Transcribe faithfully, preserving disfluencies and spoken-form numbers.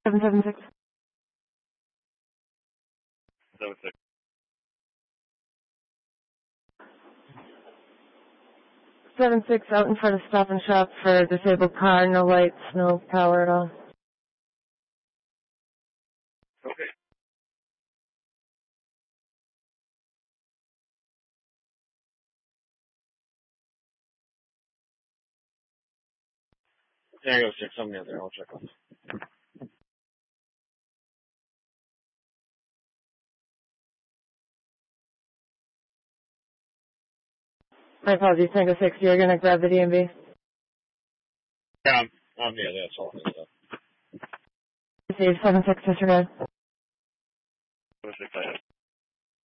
seven seven six. seven six. seven six out in front of Stop and Shop for a disabled car, no lights, no power at all. Okay. Tango six, I'm near there. I'll check on it. My apologies, Tango six, you're going to grab the D M V? Yeah, I'm, I'm near there. That's all. Receive seven six, disregard. seven six, I have.